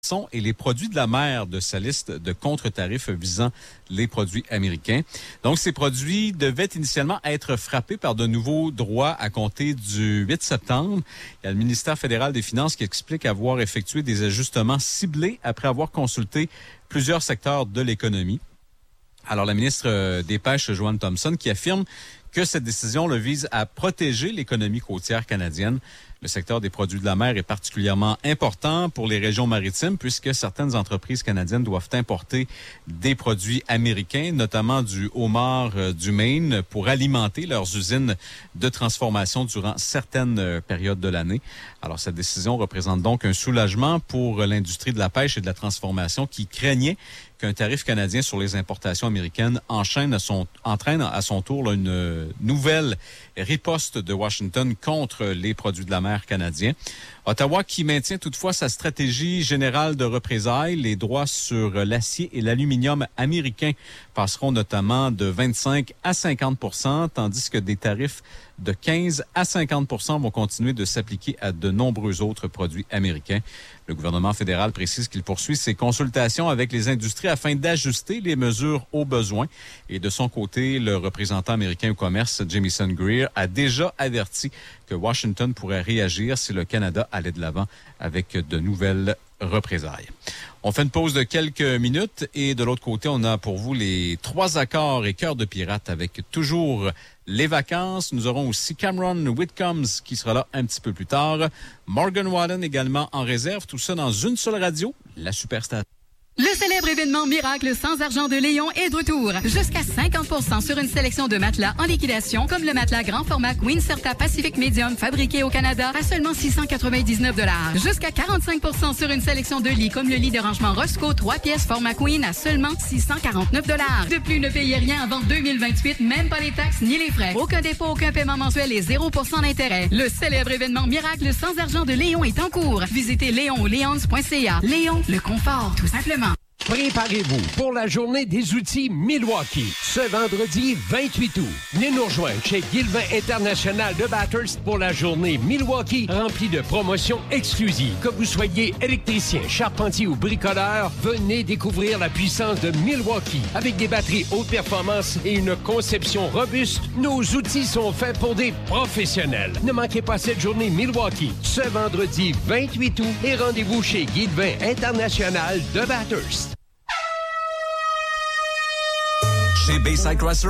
et les produits de la mer de sa liste de contre-tarifs visant les produits américains. Donc, ces produits devaient initialement être frappés par de nouveaux droits à compter du 8 septembre. Il y a le ministère fédéral des Finances qui explique avoir effectué des ajustements ciblés après avoir consulté plusieurs secteurs de l'économie. Alors, la ministre des Pêches, Joanne Thompson, qui affirme que cette décision le vise à protéger l'économie côtière canadienne. Le secteur des produits de la mer est particulièrement important pour les régions maritimes puisque certaines entreprises canadiennes doivent importer des produits américains, notamment du homard du Maine, pour alimenter leurs usines de transformation durant certaines périodes de l'année. Alors, cette décision représente donc un soulagement pour l'industrie de la pêche et de la transformation qui craignait qu'un tarif canadien sur les importations américaines entraîne à son tour une nouvelle riposte de Washington contre les produits de la mer canadiens. Ottawa qui maintient toutefois sa stratégie générale de représailles. Les droits sur l'acier et l'aluminium américains passeront notamment de 25 à 50 %, tandis que des tarifs de 15 à 50 % vont continuer de s'appliquer à de nombreux autres produits américains. Le gouvernement fédéral précise qu'il poursuit ses consultations avec les industries afin d'ajuster les mesures aux besoins. Et de son côté, le représentant américain au commerce, Jamieson Greer, a déjà averti que Washington pourrait réagir si le Canada allait de l'avant avec de nouvelles représailles. On fait une pause de quelques minutes et de l'autre côté, on a pour vous les 3 accords et cœurs de pirate avec toujours les vacances. Nous aurons aussi Cameron Whitcombs qui sera là un petit peu plus tard. Morgan Wallen également en réserve. Tout ça dans une seule radio, la Superstation. Le célèbre événement Miracle sans argent de Léon est de retour. Jusqu'à 50 % sur une sélection de matelas en liquidation, comme le matelas grand format Queen Certa Pacific Medium fabriqué au Canada à seulement 699 $. Jusqu'à 45 % sur une sélection de lits, comme le lit de rangement Roscoe 3 pièces format Queen à seulement 649 $. De plus, ne payez rien avant 2028, même pas les taxes ni les frais. Aucun dépôt, aucun paiement mensuel et 0 % d'intérêt. Le célèbre événement Miracle sans argent de Léon est en cours. Visitez Léon ou Leons.ca. Léon, le confort, tout simplement. Préparez-vous pour la journée des outils Milwaukee, ce vendredi 28 août. Venez nous rejoindre chez Guilvin International de Bathurst pour la journée Milwaukee remplie de promotions exclusives. Que vous soyez électricien, charpentier ou bricoleur, venez découvrir la puissance de Milwaukee. Avec des batteries haute performance et une conception robuste, nos outils sont faits pour des professionnels. Ne manquez pas cette journée Milwaukee, ce vendredi 28 août et rendez-vous chez Guilvin International de Bathurst. Chez Bayside Chrysler